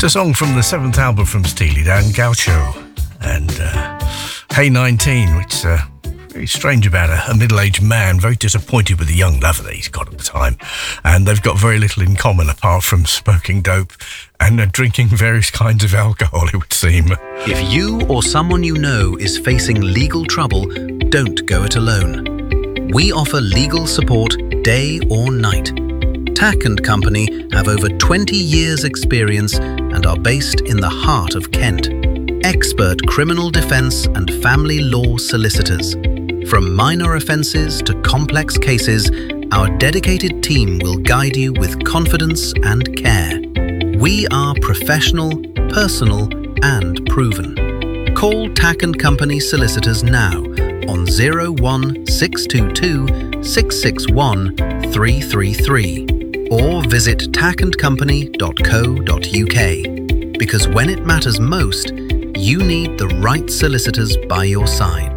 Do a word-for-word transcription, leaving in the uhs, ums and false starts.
It's a song from the seventh album from Steely Dan, Gaucho, and uh, Hey nineteen, which is uh, very strange about a, a middle-aged man, very disappointed with the young lover that he's got at the time, and they've got very little in common apart from smoking dope and uh, drinking various kinds of alcohol, it would seem. If you or someone you know is facing legal trouble, don't go it alone. We offer legal support day or night. Tack and Company have over twenty years experience and are based in the heart of Kent. Expert criminal defence and family law solicitors. From minor offences to complex cases, our dedicated team will guide you with confidence and care. We are professional, personal and proven. Call Tack and Company solicitors now on zero one six two two six six one three three three or visit tack and company dot co dot U K, because when it matters most, you need the right solicitors by your side.